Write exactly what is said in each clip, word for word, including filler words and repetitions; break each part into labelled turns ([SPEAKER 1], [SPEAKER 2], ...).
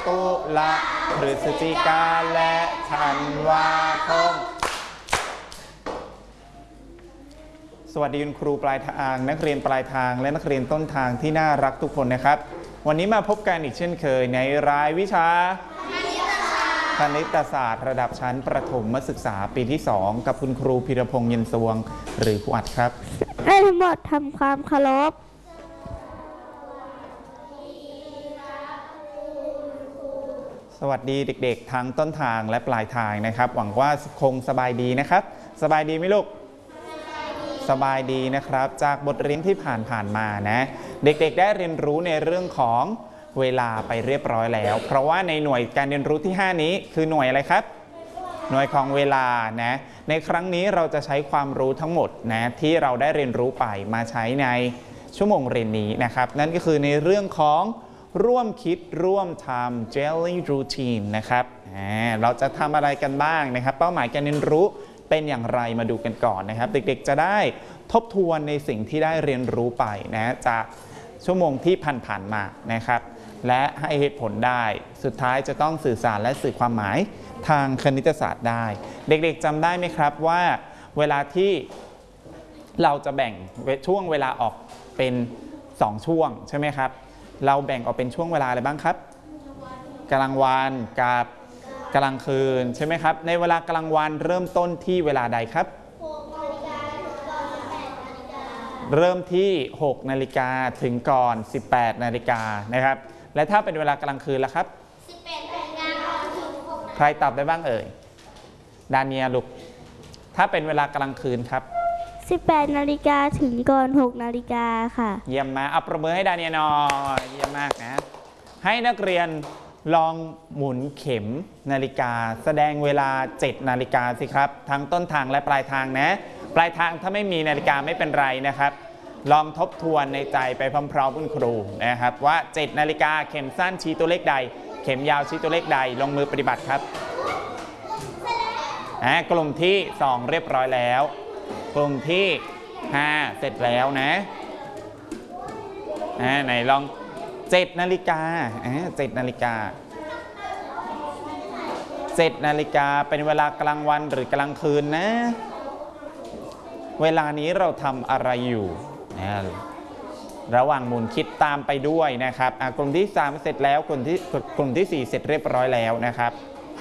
[SPEAKER 1] ตุลาพฤศจิกาและธันวาคมสวัสดีคุณครูปลายทางนักเรียนปลายทางและนักเรียนต้นทางที่น่ารักทุกคนนะครับวันนี้มาพบกันอีกเช่นเคยในรายวิชาคณิตศาสตร์ระดับชั้นประถมศึกษาปีที่สองกับคุณครูพีรพงษ์เย็นสวงหรือครูอัดครับ
[SPEAKER 2] ให้ทั้งหมดทำความเคารพ
[SPEAKER 1] สวัสดีเด็กๆทั้งต้นทางและปลายทางนะครับหวังว่าคงสบายดีนะครับสบายดีไหมลูกสบายดีนะครับจากบทเรียนที่ผ่านๆมานะเด็กๆได้เรียนรู้ในเรื่องของเวลาไปเรียบร้อยแล้วเพราะว่าในหน่วยการเรียนรู้ที่ห้านี้คือหน่วยอะไรครับหน่วยของเวลานะในครั้งนี้เราจะใช้ความรู้ทั้งหมดนะที่เราได้เรียนรู้ไปมาใช้ในชั่วโมงเรียนนี้นะครับนั่นก็คือในเรื่องของร่วมคิดร่วมทำ Daily Routine นะครับเราจะทำอะไรกันบ้างนะครับเป้าหมายการเรียนรู้เป็นอย่างไรมาดูกันก่อนนะครับเด็กๆจะได้ทบทวนในสิ่งที่ได้เรียนรู้ไปนะจากชั่วโมงที่ผ่านๆมานะครับและให้เหตุผลได้สุดท้ายจะต้องสื่อสารและสื่อความหมายทางคณิตศาสตร์ได้เด็กๆจำได้ไหมครับว่าเวลาที่เราจะแบ่งช่วงเวลาออกเป็นสองช่วงใช่ไหมครับเราแบ่งออกเป็นช่วงเวลาอะไรบ้างครับกลางวันกับกลางคืนใช่ไหมครับในเวลากลางวันเริ่มต้นที่เวลาใดครับเริ่มที่หกนาฬิกาถึงก่อนสิบแปดนาฬิกานะครับและถ้าเป็นเวลากลางคืนล่ะครับสิบแปดนาฬิกาถึงหกใครตอบได้บ้างเอ่ยดาเนียลูกถ้าเป็นเวลากลางคืนครับ
[SPEAKER 2] สิบแปดนาฬิกาถึงก่อนหกนาฬิกาค่ะ
[SPEAKER 1] เยี่ยมมากเอาประเมินให้ดาเนียหน่อยเยี่ยมมากนะให้นักเรียนลองหมุนเข็มนาฬิกาแสดงเวลาเจ็ดนาฬิกาสิครับทั้งต้นทางและปลายทางนะปลายทางถ้าไม่มีนาฬิกาไม่เป็นไรนะครับลองทบทวนในใจไปพร้อมๆคุณครูนะครับว่าเจ็ดนาฬิกาเข็มสั้นชี้ตัวเลขใดเข็มยาวชี้ตัวเลขใดลงมือปฏิบัติครับกลุ่มที่สองเรียบร้อยแล้วกลุ่มที่ห้าเสร็จแล้วนะไหนลองเจ็ดนาฬิกาเจ็ดนาฬิกาเจ็ดนาฬิกาเป็นเวลากลางวันหรือกลางคืนนะเวลานี้เราทำอะไรอยู่นะระหว่างหมุนคิดตามไปด้วยนะครับกลุ่มที่สามเสร็จแล้วกลุ่มที่กลุ่มที่สี่เสร็จเรียบร้อยแล้วนะครับ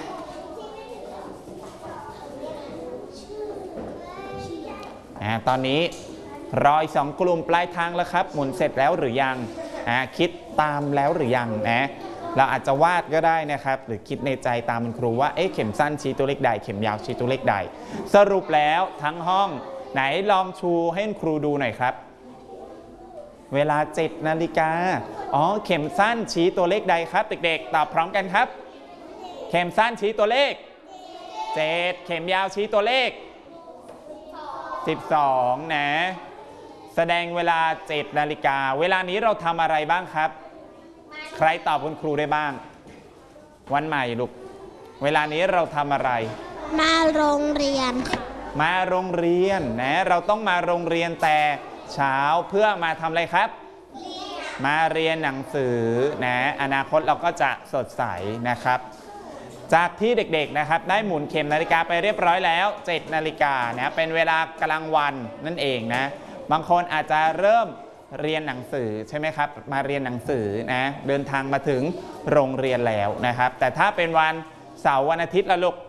[SPEAKER 1] ตอนนี้รออีกสองกลุ่มปลายทางแล้วครับหมุนเสร็จแล้วหรือยังคิดตามแล้วหรือยังนะเราอาจจะวาดก็ได้นะครับหรือคิดในใจตามคุณครูว่าเอ๊ะเข็มสั้นชี้ตัวเลขใดเข็มยาวชี้ตัวเลขใดสรุปแล้วทั้งห้องไหนลองชูให้ครูดูหน่อยครับเวลาเจ็ดนาฬิกาอ๋อเข็มสั้นชี้ตัวเลขใดครับเด็กๆตอบพร้อมกันครับเข็มสั้นชี้ตัวเลขเจ็ดเข็มยาวชี้ตัวเลขสิบสองนะแสดงเวลาเจ็ดนาฬิกาเวลานี้เราทำอะไรบ้างครับใครตอบคุณครูได้บ้างวันใหม่ลูกเวลานี้เราทำอะไร
[SPEAKER 2] มาโรงเรียน
[SPEAKER 1] มาโรงเรียนนะเราต้องมาโรงเรียนแต่เช้าเพื่อมาทำอะไรครับมาเรียนหนังสือนะอนาคตเราก็จะสดใสนะครับจากที่เด็กๆนะครับได้หมุนเข็มนาฬิกาไปเรียบร้อยแล้วเจ็ดนาฬิกานะเป็นเวลากลางวันนั่นเองนะบางคนอาจจะเริ่มเรียนหนังสือใช่ไหมครับมาเรียนหนังสือนะเดินทางมาถึงโรงเรียนแล้วนะครับแต่ถ้าเป็นวันเสาร์วันอาทิตย์ละลูก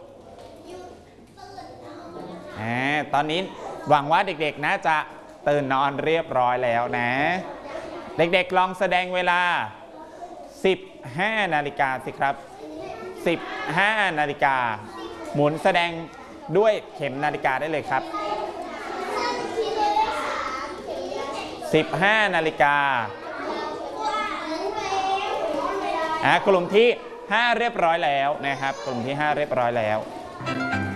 [SPEAKER 1] ตอนนี้หวังว่าเด็กๆนะจะตื่นนอนเรียบร้อยแล้วนะเด็กๆลองแสดงเวลาสิบห้านาฬิกาสิครับสิบห้านาฬิกาหมุนแสดงด้วยเข็มนาฬิกาได้เลยครับสิบห้านาฬิกากลุ่มที่ห้าเรียบร้อยแล้วนะครับกลุ่มที่ห้าเรียบร้อยแล้ว